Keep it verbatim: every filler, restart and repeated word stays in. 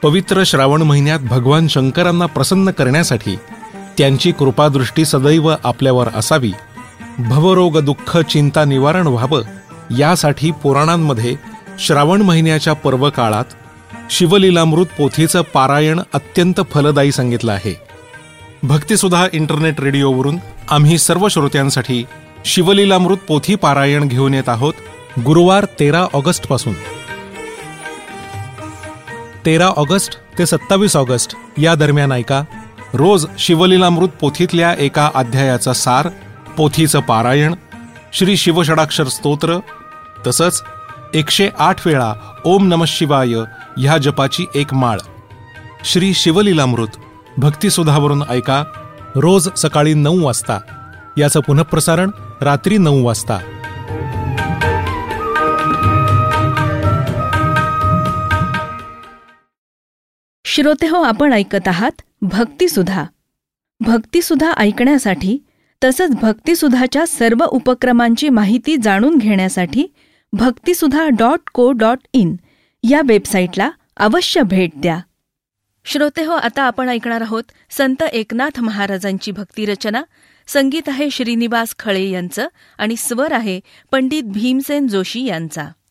पवित्र श्रावण महिन्यात भगवान शंकरांना प्रसन्न करण्यासाठी त्यांची कृपादृष्टी सदैव आपल्यावर असावी, भवरोग दुःख चिंता निवारण व्हावं यासाठी पुराणांमध्ये श्रावण महिन्याच्या पर्व काळात शिवलीलामृत पोथीचं पारायण अत्यंत फलदायी सांगितलं आहे. भक्तिसुधा इंटरनेट रेडिओवरून आम्ही सर्व श्रोत्यांसाठी शिवलीलामृत पोथी पारायण घेऊन येत आहोत. गुरुवार तेरा ऑगस्ट पासून तेरा ऑगस्ट ते सत्तावीस ऑगस्ट या दरम्यान ऐका रोज शिवलीलामृत पोथीतल्या एका अध्यायाचा सार, पोथीचं पारायण, श्री शिवषडाक्षर स्तोत्र, तसंच एकशे आठ वेळा ओम नमः शिवाय ह्या जपाची एक माळ. श्री शिवलीलामृत भक्तिसुधावरून ऐका रोज सकाळी नऊ वाजता. याचं पुनःप्रसारण रात्री नऊ वाजता. श्रोतेहो, आपण ऐकत आहात भक्तिसुधा. भक्तिसुधा ऐकण्यासाठी तसंच भक्तिसुधाच्या सर्व उपक्रमांची माहिती जाणून घेण्यासाठी भक्तिसुधा डॉट को डॉट इन या वेबसाईटला अवश्य भेट द्या. श्रोतेहो, आता आपण ऐकणार आहोत संत एकनाथ महाराजांची भक्तिरचना. संगीत आहे श्रीनिवास खळे यांचं आणि स्वर आहे पंडित भीमसेन जोशी यांचा.